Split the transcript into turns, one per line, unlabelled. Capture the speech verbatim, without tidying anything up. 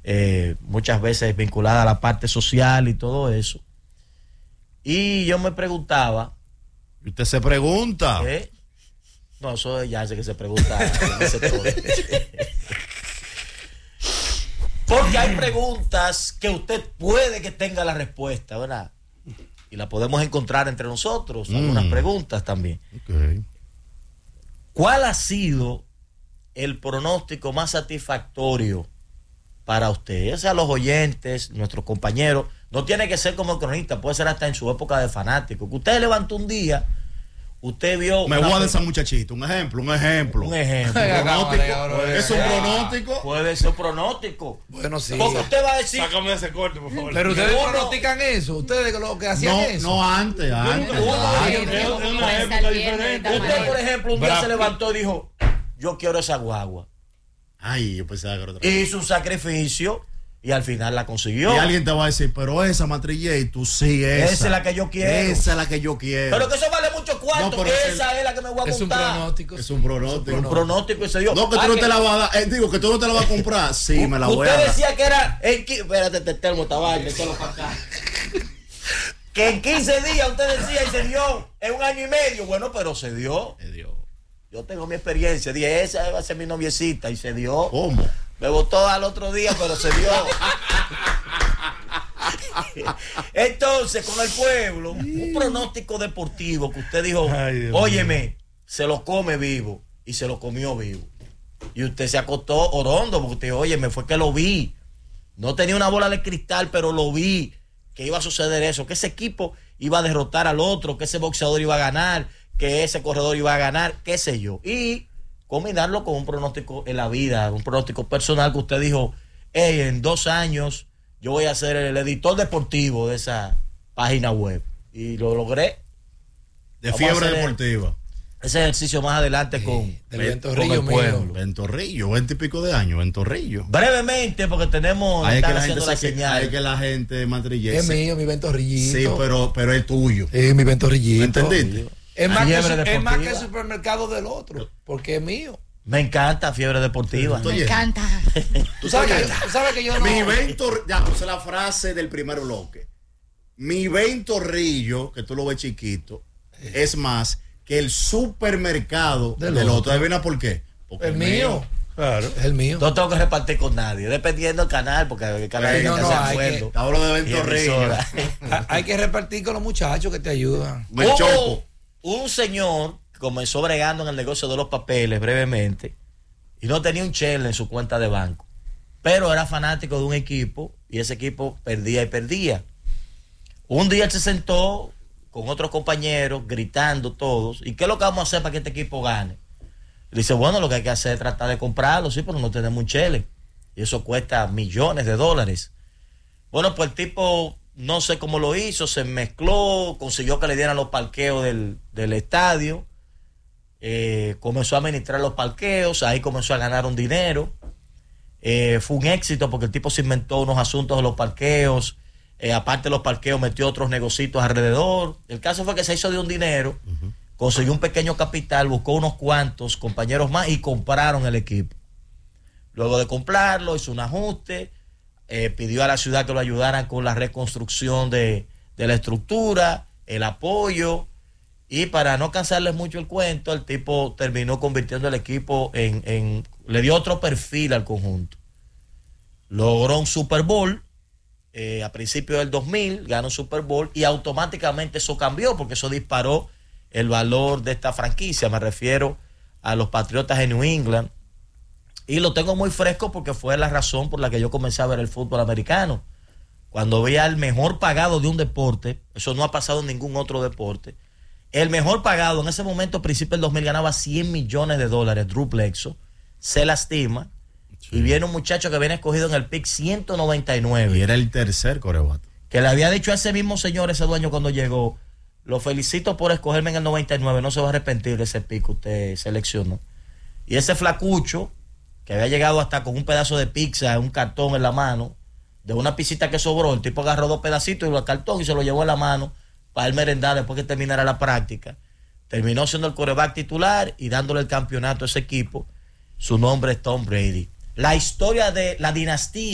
eh, muchas veces vinculada a la parte social y todo eso. Y yo me preguntaba.
¿Y usted se pregunta?
¿Qué? No, eso ya hace que se pregunta. Dice todo. Porque hay preguntas que usted puede que tenga la respuesta, ¿verdad? Y la podemos encontrar entre nosotros, mm. algunas preguntas también.
Okay.
¿Cuál ha sido el pronóstico más satisfactorio para usted? O sea, los oyentes, nuestros compañeros, no tiene que ser como cronista, puede ser hasta en su época de fanático. Que usted levantó un día, usted vio...
Me voy a de esa muchachita, un ejemplo, un ejemplo.
Un ejemplo.
Pronóstico. ¿Es un pronóstico?
Puede ser un pronóstico.
Bueno, sí.
Porque usted va a decir...
Sácame de ese corte, por favor.
Pero ustedes uno, pronostican eso, ustedes lo que hacían
no,
eso.
No, antes, antes.
Uno, uno,
es una época diferente.
Usted, por ejemplo, un día se levantó y dijo, yo quiero esa guagua.
Ay, yo pensaba que era otra.
Hizo un sacrificio y al final la consiguió.
Y alguien te va a decir, pero esa matrilla y tú sí, esa.
Esa es la que yo quiero.
Esa es la que yo quiero.
Pero que eso vale mucho cuarto,
no,
que
es
esa
el,
es la que me voy a
es
contar.
Un pronóstico,
es un pronóstico.
Un pronóstico y se dio.
No, que tú ah, no que, te la vas a dar. Eh, digo, que tú no te la vas a comprar. Sí, me la voy a dar.
Usted decía que era. En, espérate, te termo, tabaco, échalo para acá. Que en quince días usted decía y se dio en un año y medio. Bueno, pero se dio.
Se dio.
Yo tengo mi experiencia. Dije, esa va a ser mi noviecita y se dio.
¿Cómo?
Me votó al otro día, pero se dio. Entonces, con el pueblo, un pronóstico deportivo que usted dijo, ay, óyeme, se lo come vivo. Y se lo comió vivo. Y usted se acostó orondo, porque usted dijo, óyeme, fue que lo vi. No tenía una bola de cristal, pero lo vi. Que iba a suceder eso, que ese equipo iba a derrotar al otro, que ese boxeador iba a ganar, que ese corredor iba a ganar, qué sé yo. Y combinarlo con un pronóstico en la vida, un pronóstico personal que usted dijo, hey, en dos años yo voy a ser el editor deportivo de esa página web. Y lo logré.
De Vamos Fiebre Deportiva.
Ese ejercicio más adelante
sí,
con,
del Ventorrillo
con el pueblo.
Ventorrillo, veinte y pico de años, Ventorrillo.
Brevemente, porque tenemos,
hay
están
que
haciendo la señal.
Hay que la gente matrillese.
Es mío, mi Ventorrillito.
Sí, pero, pero es tuyo.
Es mi Ventorrillito.
¿Me entendiste?
Es más, que, es más que el supermercado del otro, porque es mío.
Me encanta Fiebre Deportiva.
Me encanta.
¿Tú sabes, que, ¿Tú sabes que yo no?
Mi Ventorrillo, ya puse la frase del primer bloque. Mi Ventorrillo, que tú lo ves chiquito, es más que el supermercado del, del otro. ¿Adivina por qué?
Porque el mío. mío.
Claro.
Es el mío.
No tengo que repartir con nadie, dependiendo del canal, porque el canal
no,
no,
no,
se
acuerdo.
Te hablo de Ventorrillo.
Hay que repartir con los muchachos que te ayudan.
Me choco.
Un señor que comenzó bregando en el negocio de los papeles brevemente y no tenía un chel en su cuenta de banco, pero era fanático de un equipo y ese equipo perdía y perdía. Un día él se sentó con otros compañeros gritando todos, ¿y qué es lo que vamos a hacer para que este equipo gane? Y dice, bueno, lo que hay que hacer es tratar de comprarlo, sí, pero no tenemos un chele y eso cuesta millones de dólares. Bueno, pues el tipo no sé cómo lo hizo, se mezcló, consiguió que le dieran los parqueos del, del estadio, eh, comenzó a administrar los parqueos, ahí comenzó a ganar un dinero, eh, fue un éxito porque el tipo se inventó unos asuntos de los parqueos, eh, aparte de los parqueos metió otros negocios alrededor. El caso fue que se hizo de un dinero, uh-huh. consiguió un pequeño capital, buscó unos cuantos compañeros más y compraron el equipo. Luego de comprarlo, hizo un ajuste, Eh, pidió a la ciudad que lo ayudaran con la reconstrucción de, de la estructura, el apoyo, y para no cansarles mucho el cuento, el tipo terminó convirtiendo el equipo en, en le dio otro perfil al conjunto. Logró un Super Bowl eh, a principios del dos mil, ganó un Super Bowl y automáticamente eso cambió porque eso disparó el valor de esta franquicia. Me refiero a los Patriotas de New England. Y lo tengo muy fresco porque fue la razón por la que yo comencé a ver el fútbol americano. Cuando veía el mejor pagado de un deporte, eso no ha pasado en ningún otro deporte, el mejor pagado en ese momento, a principios del dos mil, ganaba cien millones de dólares, Drew Bledsoe, se lastima, sí. Y viene un muchacho que viene escogido en el pick ciento noventa y nueve.
Y era el tercer corebato.
Que le había dicho a ese mismo señor, ese dueño cuando llegó, lo felicito por escogerme en el noventa y nueve, no se va a arrepentir de ese pick que usted seleccionó. Y ese flacucho, que había llegado hasta con un pedazo de pizza, un cartón en la mano, de una pisita que sobró, el tipo agarró dos pedacitos y el cartón y se lo llevó en la mano para él merendar después que terminara la práctica. Terminó siendo el quarterback titular y dándole el campeonato a ese equipo. Su nombre es Tom Brady. La historia de la dinastía